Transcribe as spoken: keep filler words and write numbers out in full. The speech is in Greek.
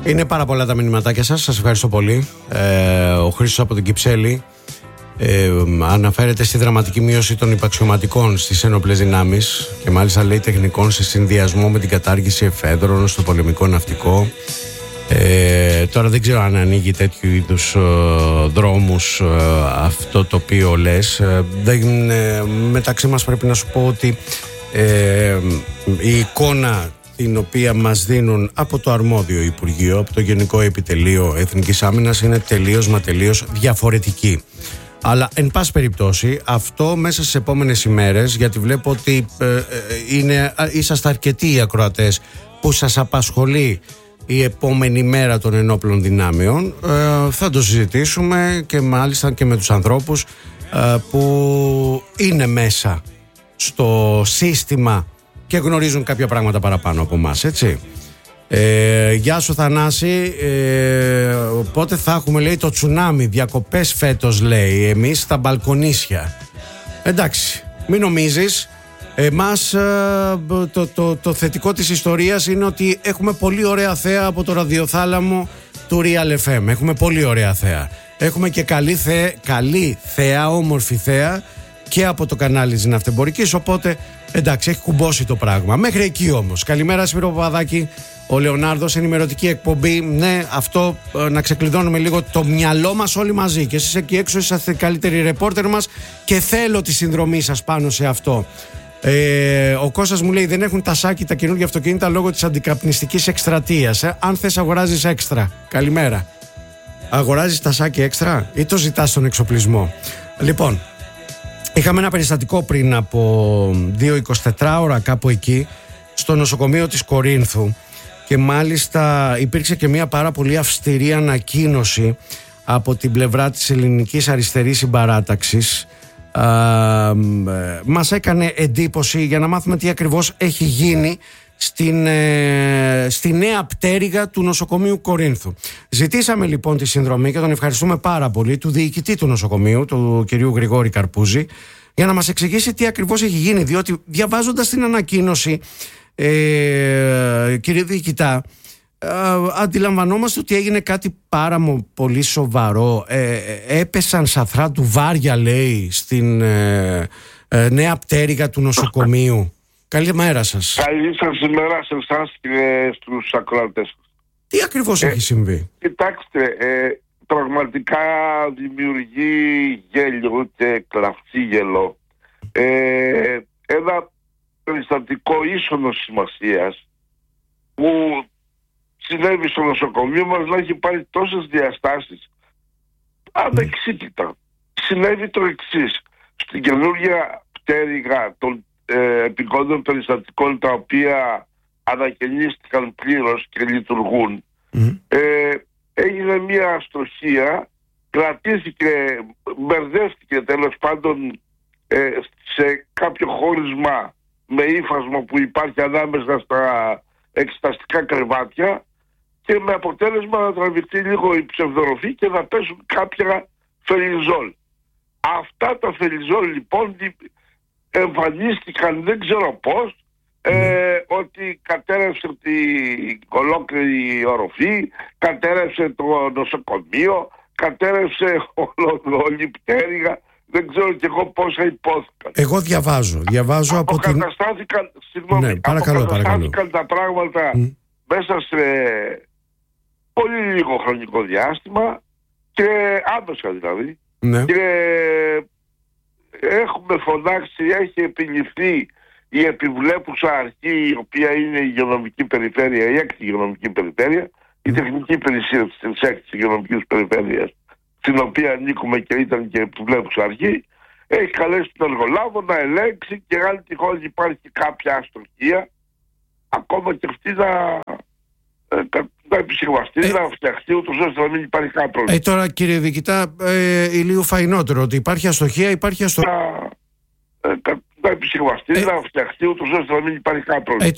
Είναι πάρα πολλά τα μηνυματάκια σας. Σας ευχαριστώ πολύ. ε, Ο Χρήστος από την Κυψέλη ε, αναφέρεται στη δραματική μείωση των υπαξιωματικών στις ένοπλες δυνάμεις και μάλιστα λέει τεχνικών σε συνδυασμό με την κατάργηση εφέδρων στο πολεμικό ναυτικό. Ε, τώρα δεν ξέρω αν ανοίγει τέτοιου είδους ε, δρόμους ε, αυτό το οποίο λες. ε, δεν, ε, Μεταξύ μας πρέπει να σου πω ότι ε, η εικόνα την οποία μας δίνουν από το αρμόδιο Υπουργείο, από το Γενικό Επιτελείο Εθνικής Άμυνας, είναι τελείως μα τελείως διαφορετική. Αλλά εν πάση περιπτώσει αυτό μέσα στις επόμενες ημέρες, γιατί βλέπω ότι ε, ε, είναι, είσαστε αρκετοί οι ακροατές που σας απασχολεί η επόμενη μέρα των ενόπλων δυνάμεων, ε, θα το συζητήσουμε και μάλιστα και με τους ανθρώπους ε, που είναι μέσα στο σύστημα και γνωρίζουν κάποια πράγματα παραπάνω από εμάς, έτσι. Ε, γεια σου Θανάση, ε, πότε θα έχουμε, λέει, το τσουνάμι, διακοπές φέτος, λέει, εμείς στα μπαλκονίσια. Εντάξει, μην νομίζεις. Εμάς το, το, το, το θετικό της ιστορίας είναι ότι έχουμε πολύ ωραία θέα από το ραδιοθάλαμο του Real εφ εμ. Έχουμε πολύ ωραία θέα. Έχουμε και καλή θέα, καλή θέα, όμορφη θέα και από το κανάλι της Ναυτεμπορικής, οπότε εντάξει, έχει κουμπώσει το πράγμα. Μέχρι εκεί όμως. Καλημέρα Σπύρο Παπαδάκη, ο Λεωνάρδος, ενημερωτική εκπομπή. Ναι, αυτό να ξεκλειδώνουμε λίγο το μυαλό μας όλοι μαζί. Και εσείς εκεί έξω είσαστε οι καλύτεροι ρεπόρτερ μας και θέλω τη συνδρομή σας πάνω σε αυτό. Ε, ο Κώστας μου λέει: δεν έχουν τασάκι τα καινούργια αυτοκίνητα λόγω της αντικαπνιστικής εκστρατείας. Ε. Αν θες, αγοράζεις έξτρα. Καλημέρα. Αγοράζεις τασάκι έξτρα ή το ζητάς στον εξοπλισμό? Λοιπόν, είχαμε ένα περιστατικό πριν από δύο εικοσιτέσσερις ώρα, κάπου εκεί, στο νοσοκομείο της Κορίνθου. Και μάλιστα υπήρξε και μια πάρα πολύ αυστηρή ανακοίνωση από την πλευρά της Ελληνικής Αριστερής Συμπαράταξης. Uh, μας έκανε εντύπωση για να μάθουμε τι ακριβώς έχει γίνει στην, ε, στη νέα πτέρυγα του νοσοκομείου Κορίνθου. Ζητήσαμε λοιπόν τη συνδρομή και τον ευχαριστούμε πάρα πολύ του διοικητή του νοσοκομείου, του κυρίου Γρηγόρη Καρπούζη, για να μας εξηγήσει τι ακριβώς έχει γίνει, διότι διαβάζοντας την ανακοίνωση, ε, κύριε διοικητά, Uh, αντιλαμβανόμαστε ότι έγινε κάτι πάρα πολύ σοβαρό. ε, έπεσαν σαθρά του βάρια, λέει, στην ε, ε, νέα πτέρυγα του νοσοκομείου. Καλημέρα σας. Καλή σας ημέρα σε εσάς και στους ακροατές. Τι ακριβώς ε, έχει συμβεί? Κοιτάξτε, ε, πραγματικά δημιουργεί γέλιο και κλαυσίγελο ε, ένα περιστατικό ίσονος σημασίας που συνέβη στο νοσοκομείο μας να έχει πάρει τόσες διαστάσεις ανεξίτητα. Συνέβη το εξής: στην καινούργια πτέρυγα των ε, επικόντων περιστατικών, τα οποία ανακαινίστηκαν πλήρως και λειτουργούν, mm. ε, έγινε μια αστοχία, κρατήθηκε, μπερδεύτηκε τέλος πάντων ε, σε κάποιο χώρισμα με ύφασμα που υπάρχει ανάμεσα στα εξεταστικά κρεβάτια, και με αποτέλεσμα να τραβηχτεί λίγο η ψευδοροφή και να πέσουν κάποια φελιζόλ. Αυτά τα φελιζόλ λοιπόν εμφανίστηκαν, δεν ξέρω πώς, ε, ότι κατέρευσε την ολόκληρη οροφή, κατέρευσε το νοσοκομείο, κατέρευσε όλη η πτέρυγα. Δεν ξέρω και εγώ πόσα υπόθηκαν. Εγώ διαβάζω, διαβάζω από την... Αποκαταστάθηκαν, συγγνώμη, ναι, παρακαλώ, αποκαταστάθηκαν τα πράγματα mm. μέσα σε πολύ λίγο χρονικό διάστημα και άμεσα δηλαδή. Ναι. Και έχουμε φωνάξει, έχει επιληφθεί η επιβλέπουσα αρχή, η οποία είναι η υγειονομική περιφέρεια, η έκτη υγειονομική περιφέρεια, η τεχνική υπηρεσία της έκτης υγειονομικής περιφέρειας, στην οποία ανήκουμε και ήταν και επιβλέπουσα αρχή, έχει καλέσει τον εργολάβο να ελέγξει και αν τυχόν υπάρχει κάποια αστοχία, ακόμα και αυτή να, να επισυμβαστεί, ε, να φτιαχτεί, ούτως ώστε να μην υπάρχει κάποιο πρόβλημα. Ε, τώρα κύριε διοικητά, ε, ηλίου φαϊνότερο, ότι υπάρχει αστοχία, υπάρχει αστοχία. Να, ε, να επισυμβαστεί, ε, να φτιαχτεί, ούτως ώστε να μην υπάρχει κάποιο πρόβλημα.